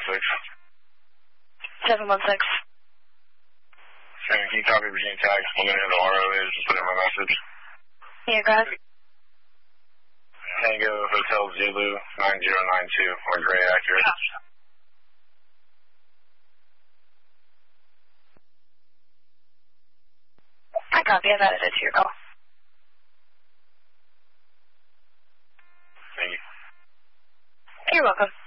716. Can you copy Virginia Tag? Let me know the RO is, just put in my message. Yeah, go ahead. Tango Hotel Zulu 9092, or Gray accurate. I copy. I've added it to your call. Thank you. You're welcome.